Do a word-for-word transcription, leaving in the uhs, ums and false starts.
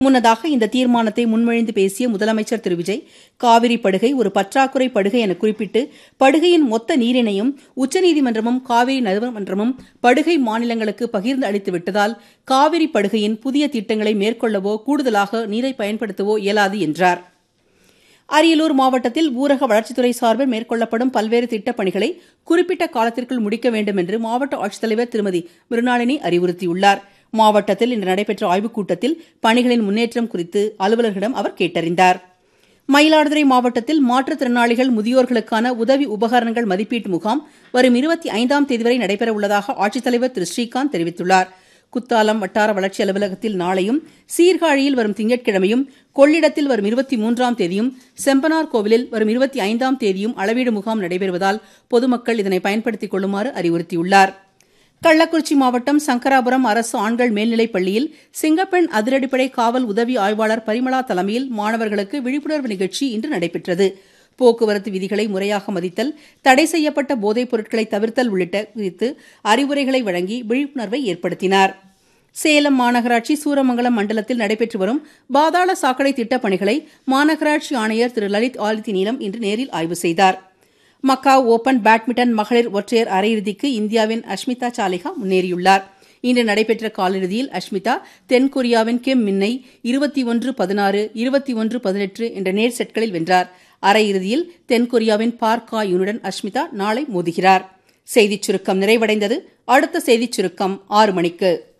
முன்னதாக இந்த தீர்மானத்தை முன்மொழிந்து பேசிய முதலமைச்சர் திரு விஜய், காவிரி படுகை ஒரு பற்றாக்குறை படுகை என குறிப்பிட்டு, படுகையின் மொத்த நீரினையும் உச்சநீதிமன்றமும் காவிரி நடுவர்மன்றமும் படுகை மாநிலங்களுக்கு பகிர்ந்து அளித்து விட்டதால் காவிரி படுகையின் புதிய திட்டங்களை மேற்கொள்ளவோ கூடுதலாக நீரை பயன்படுத்தவோ இயலாது என்றார். அரியலூர் மாவட்டத்தில் ஊரக வளர்ச்சித்துறை சார்பில் மேற்கொள்ளப்படும் பல்வேறு திட்டப் பணிகளை குறிப்பிட்ட காலத்திற்குள் முடிக்க வேண்டும் என்று மாவட்ட ஆட்சித்தலைவர் திருமதி மிருணாளினி அறிவுறுத்தியுள்ளார். மாவட்டத்தில் இன்று நடைபெற்ற ஆய்வுக் கூட்டத்தில் பணிகளின் முன்னேற்றம் குறித்து அலுவலர்களிடம் அவர் கேட்டறிந்தார். மயிலாடுதுறை மாவட்டத்தில் மாற்றுத்திறனாளிகள் முதியோர்களுக்கான உதவி உபகரணங்கள் மதிப்பீட்டு முகாம் வரும் இருபத்தி ஐந்தாம் தேதி வரை நடைபெறவுள்ளதாக ஆட்சித்தலைவர் திரு ஸ்ரீகாந்த் தெரிவித்துள்ளார். குத்தாலம் வட்டார வளர்ச்சி அலுவலகத்தில் நாளையும், சீர்காழியில் வரும் திங்கட்கிழமையும், கொள்ளிடத்தில் வரும் இருபத்தி மூன்றாம் தேதியும், செம்பனார் கோவிலில் வரும் இருபத்தி ஐந்தாம் தேதியும் அளவீடு முகாம் நடைபெறுவதால் பொதுமக்கள் இதனை பயன்படுத்திக் கொள்ளுமாறு அறிவுறுத்தியுள்ளார். கள்ளக்குறிச்சி மாவட்டம் சங்கராபுரம் அரசு ஆண்கள் மேல்நிலைப் பள்ளியில் சிங்கப்பெண் அதிரடிப்படை காவல் உதவி ஆய்வாளர் பரிமளா தலைமையில் மாணவர்களுக்கு விழிப்புணர்வு நிகழ்ச்சி இன்று நடைபெற்றது. போக்குவரத்து விதிகளை முறையாக மதித்தல், தடை செய்யப்பட்ட போதைப் பொருட்களை தவிர்த்தல் உள்ளிட்ட குறித்து அறிவுரைகளை வழங்கி விழிப்புணர்வை ஏற்படுத்தினார். சேலம் மாநகராட்சி சூரமங்கலம் மண்டலத்தில் நடைபெற்று வரும் பாதாள சாக்கடை திட்டப் பணிகளை மாநகராட்சி ஆணையர் திரு லலித் ஆதித்ய நீலம் இன்று நேரில் ஆய்வு செய்தார். மக்காவ் ஓபன் பேட்மிண்டன் மகளிர் ஒற்றையர் அரையிறுதிக்கு இந்தியாவின் அஷ்மிதா சாலிஹா முன்னேறியுள்ளார். இன்று நடைபெற்ற காலிறுதியில் அஷ்மிதா தென்கொரியாவின் கிம் மின்னை இருபத்தி ஒன்று பதினாறு, இருபத்தி ஒன்று பதினெட்டு என்ற நேர் செட்களில் வென்றார். அரையிறுதியில் தென்கொரியாவின் பார்க் கா யூனுடன் அஷ்மிதா நாளை மோதுகிறார். செய்திச் சுருக்கம் நிறைவடைந்தது. அடுத்த செய்திச் சுருக்கம் ஆறு மணிக்கு.